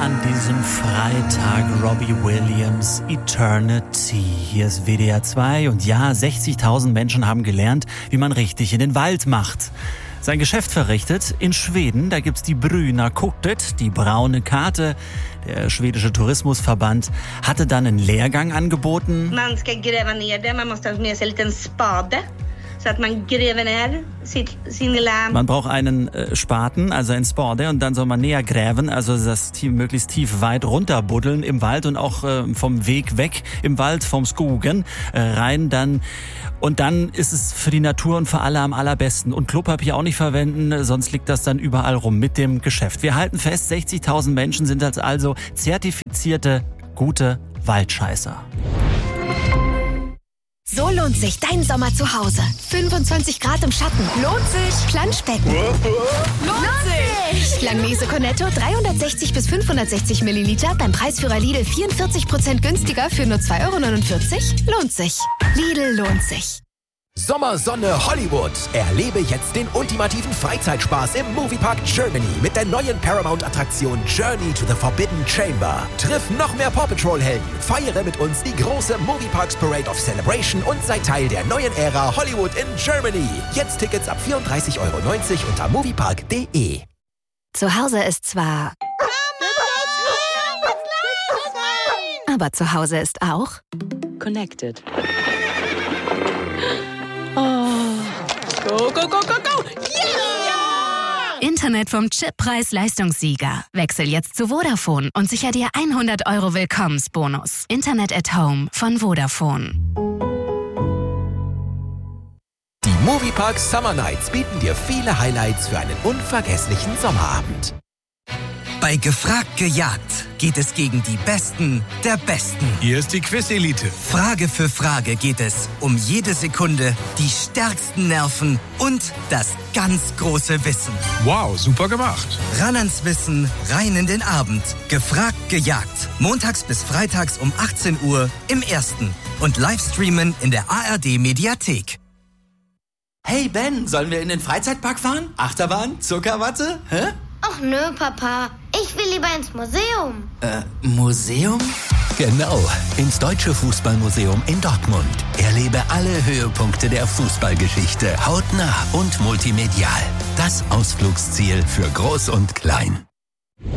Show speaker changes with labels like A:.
A: an diesem Freitag Robbie Williams, Eternity. Hier ist WDR 2 und ja, 60.000 Menschen haben gelernt, wie man richtig in den Wald macht. Sein Geschäft verrichtet in Schweden, da gibt's die Bruna Kortet, die braune Karte. Der schwedische Tourismusverband hatte dann einen Lehrgang angeboten.
B: Man ska gräva ner det, man måste ha med sig en liten spade. So att man gräver ner sin lilla...
A: Man braucht einen Spaten, also ein Spade, und dann soll man näher gräben, also das möglichst tief weit runterbuddeln im Wald und auch vom Weg weg im Wald, vom Skogen rein dann. Und dann ist es für die Natur und für alle am allerbesten. Und Klopapier auch nicht verwenden, sonst liegt das dann überall rum mit dem Geschäft. Wir halten fest, 60.000 Menschen sind also zertifizierte, gute Waldscheißer.
C: So lohnt sich dein Sommer zu Hause. 25 Grad im Schatten. Lohnt sich. Planschbecken. Lohnt sich. Langnese Cornetto 360 bis 560 Milliliter beim Preisführer Lidl 44% günstiger für nur 2,49 €. Lohnt sich. Lidl lohnt sich.
D: Sommersonne Hollywood. Erlebe jetzt den ultimativen Freizeitspaß im Moviepark Germany mit der neuen Paramount-Attraktion Journey to the Forbidden Chamber. Triff noch mehr Paw Patrol-Helden, feiere mit uns die große Movieparks Parade of Celebration und sei Teil der neuen Ära Hollywood in Germany. Jetzt Tickets ab 34,90 € unter moviepark.de.
C: Zu Hause ist zwar... aber zu Hause ist auch...
E: Connected. Go, go, go, go, go! Yeah!
C: Internet vom Chip-Preis-Leistungssieger. Wechsel jetzt zu Vodafone und sicher dir 100 € Willkommensbonus. Internet at Home von Vodafone.
D: Die Moviepark Summer Nights bieten dir viele Highlights für einen unvergesslichen Sommerabend.
F: Bei Gefragt gejagt geht es gegen die Besten der Besten.
G: Hier ist die Quiz-Elite.
F: Frage für Frage geht es um jede Sekunde, die stärksten Nerven und das ganz große Wissen.
G: Wow, super gemacht.
F: Ran ans Wissen, rein in den Abend. Gefragt gejagt. Montags bis freitags um 18 Uhr im Ersten. Und Livestreamen in der ARD-Mediathek.
H: Hey Ben, sollen wir in den Freizeitpark fahren? Achterbahn? Zuckerwatte? Hä?
I: Ach nö, Papa. Ich will lieber ins Museum.
H: Museum?
D: Genau, ins Deutsche Fußballmuseum in Dortmund. Erlebe alle Höhepunkte der Fußballgeschichte hautnah und multimedial. Das Ausflugsziel für Groß und Klein.